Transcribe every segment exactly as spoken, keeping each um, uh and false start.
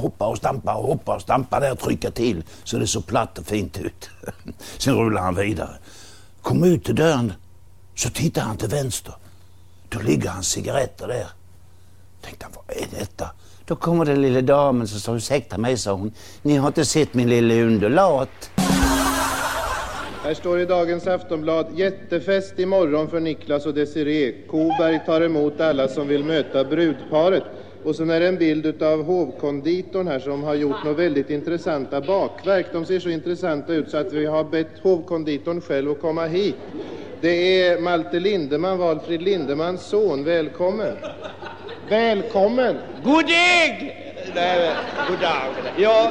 hoppa och stampa och hoppa och stampa där och trycka till så det så platt och fint ut. Sen rullar han vidare. Kom ut till dörren så tittar han till vänster. Då ligger hans cigaretter där. Tänkte han, vad är detta? Då kommer den lilla damen som sa, ursäkta mig, sa hon. Ni har inte sett min lilla underlat. Här står i dagens Aftonblad: jättefest imorgon för Niklas och Desiree. Koberg tar emot alla som vill möta brudparet. Och sen är det en bild av hovkonditorn här som har gjort något väldigt intressanta bakverk. De ser så intressanta ut så att vi har bett hovkonditorn själv att komma hit. Det är Malte Lindeman, Valfrid Lindemans son. Välkommen. Välkommen. God dag! Nej, god dag. Ja,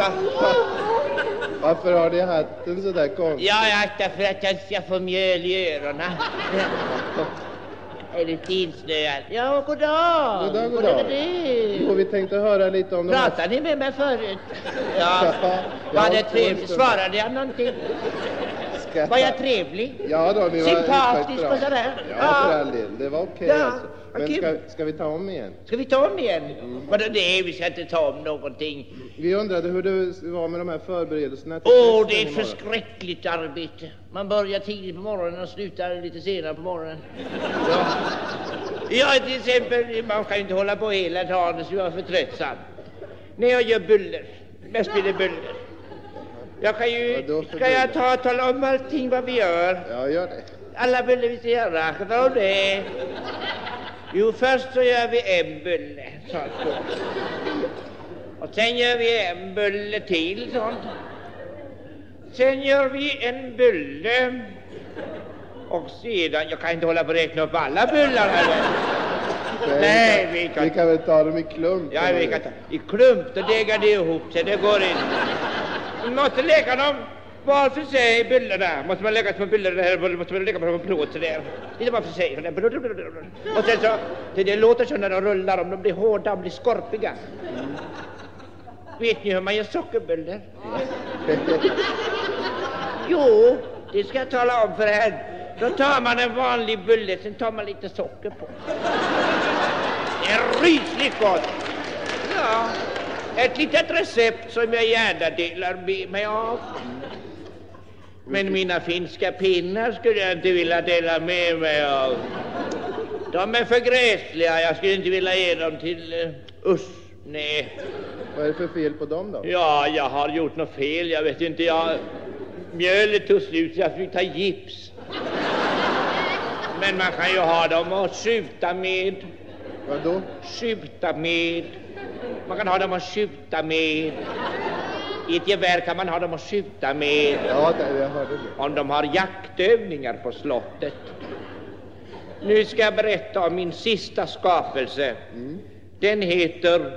varför har ni hatten så där konstigt? Ja, jag för att jag ska få mjöl i öronen. Är det tidsnöjad? Ja, god dag. God dag, god dag. Jo, vi tänkte höra lite om... Pratade ni med mig förut? Ja, var det trevligt? Svarade jag någonting? Var jag trevlig? Ja då, vi var sympatisk och sådär. Ja, för all del. Det var okej. Okay, ja, alltså. Men okay. ska, ska vi ta om igen? Ska vi ta om igen? Mm. Vadå det? Vi ska inte ta om någonting. Vi undrade hur det var med de här förberedelserna. Åh, oh, det är ett förskräckligt arbete. Man börjar tidigt på morgonen och slutar lite senare på morgonen. Ja, ja till exempel, man kan ju inte hålla på hela dagen så jag är för tröttsam. När jag gör buller, mest blir det buller. Jag kan ju, ja, ska jag ta och tala om allting vad vi gör? Ja, gör det. Alla buller vi ska göra, ska ta om det. Jo, först så gör vi en bulle, sånt. Och sen gör vi en bulle till, sånt. Sen gör vi en bulle. Och sedan, jag kan inte hålla på att räkna upp alla bullar här. Nej, Nej, vi kan, vi kan väl ta dem i klump. Ja, vi kan ta i klump, då degar det ihop sig, det går inte. Vi måste lägga dem var för sig, bullarna. Måste man lägga små bullar där, måste man lägga på en plåt så där. Inte bara för sig. Och sen så, det, det låter så när de rullar, om de blir hårda, de blir skorpiga. Mm. Vet ni hur man gör sockerbullar? Jo, det ska jag tala om för er. Då tar man en vanlig bulle, sen tar man lite socker på. Det är rysligt gott. Ja, ett litet recept som jag gärna delar med mig av. Men mina finska pinnar skulle jag inte vilja dela med mig av. De är för gräsliga, jag skulle inte vilja ge dem till uh, usch, nej. Vad är det för fel på dem då? Ja, jag har gjort något fel, jag vet inte, jag... Mjölet tog slut så jag fick ta gips. Men man kan ju ha dem att skjuta med. Vad då? Skjuta med. Man kan ha dem att skjuta med. I ett gevär kan man ha dem att skjuta med. Ja, det, jag hörde det. Om de har jaktövningar på slottet. Nu ska jag berätta om min sista skapelse. Mm. Den heter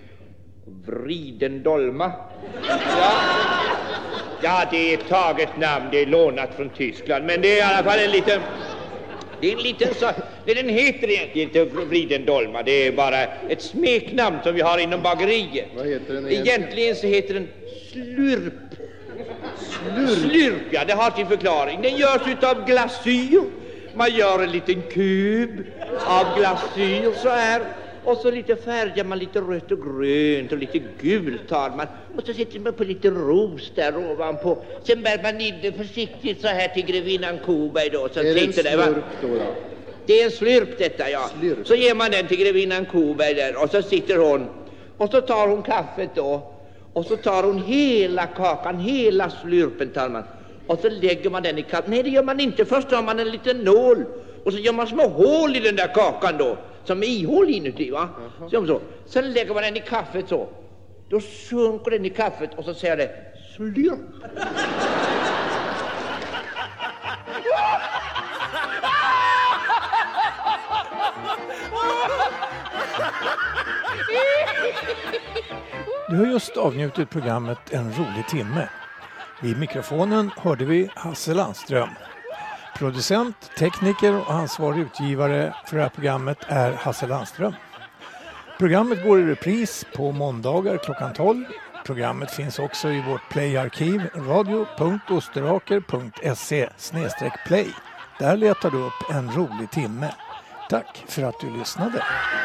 Vridendolma. Ja. Ja, det är ett taget namn, det är lånat från Tyskland. Men det är i alla fall en liten... Det är en liten sak. Den heter egentligen inte Vridendolma. Det är bara ett smeknamn som vi har inom bageriet. Vad heter den egentligen? Egentligen så heter den Slurp. Slurp? Slurp, ja, det har sin förklaring. Den görs utav glasyr. Man gör en liten kub av glasyr så här. Och så lite färgar man lite rött och grönt och lite gult tar man. Och så sätter man på lite ros där ovanpå. Sen bär man in det försiktigt så här till grevinnan Koberg då. Så är det en där, slurp då, då? Det är en slurp detta, ja. Slurp. Så ger man den till grevinnan Koberg där. Och så sitter hon. Och så tar hon kaffet då. Och så tar hon hela kakan, hela slurpen tar man. Och så lägger man den i kaffet. Nej, det gör man inte. Först har man en liten nål. Och så gör man små hål i den där kakan då. Som är ihål inuti, va? Uh-huh. Så. Sen lägger man den i kaffet så. Då sjunker den i kaffet och så säger det slurp. Du har just avnjutit programmet En rolig timme. I mikrofonen hörde vi Hasse Landström. Producent, tekniker och ansvarig utgivare för det här programmet är Hasse Landström. Programmet går i repris på måndagar klockan tolv. Programmet finns också i vårt playarkiv radio punkt osteraker punkt se slash play. Där letar du upp En rolig timme. Tack för att du lyssnade.